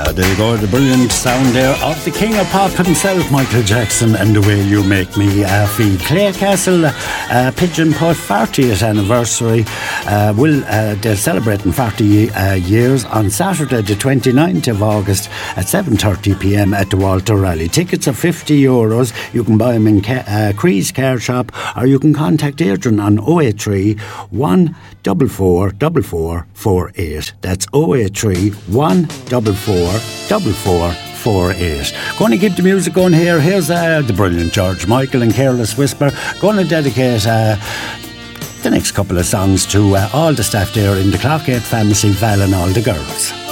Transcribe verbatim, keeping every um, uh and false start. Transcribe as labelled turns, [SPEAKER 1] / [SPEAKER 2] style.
[SPEAKER 1] There you go, the brilliant sound there of the king of pop himself, Michael Jackson, and The Way You Make Me uh, Feel. Clay Castle uh, Pigeon Put fortieth anniversary. Uh, will uh, they're celebrating forty uh, years on Saturday the twenty-ninth of August at seven thirty p m at the Walter Rally. Tickets are fifty euros. You can buy them in Ca- uh, Cree's Car Shop, or you can contact Adrian on oh eight three, one four four four four four eight. That's oh eight three, one four four four four four eight. Going to keep the music going here. Here's uh, the brilliant George Michael and Careless Whisper. Going to dedicate uh, the next couple of songs to uh, all the staff there in the Clockgate Pharmacy, Val, and all the girls.